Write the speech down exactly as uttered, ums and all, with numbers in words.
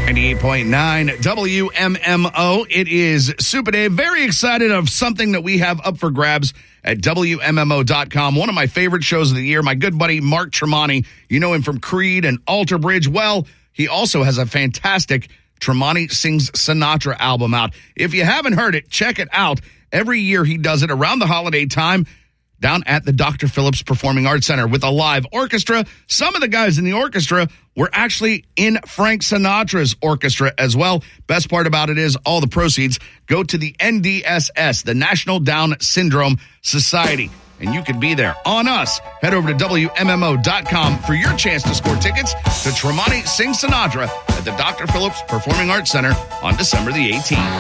ninety-eight point nine W M M O. It is Super Dave. Very excited of something that we have up for grabs at W M M O dot com. One of my favorite shows of the year. My good buddy Mark Tremonti. You know him from Creed and Alter Bridge. Well, he also has a fantastic Tremonti Sings Sinatra album out. If you haven't heard it, check it out. Every year he does it around the holiday time down at the Doctor Phillips Performing Arts Center with a live orchestra. Some of the guys in the orchestra were actually in Frank Sinatra's orchestra as well. Best part about it is all the proceeds go to the N D S S, the National Down Syndrome Society. And you can be there on us. Head over to W M M O dot com for your chance to score tickets to Tremonti Sings Sinatra at the Doctor Phillips Performing Arts Center on December the eighteenth.